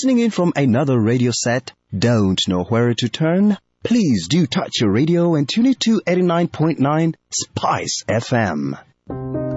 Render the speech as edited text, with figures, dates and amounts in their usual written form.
listening in from another radio set, don't know where to turn? Please do touch your radio and tune it to 89.9 Spice FM.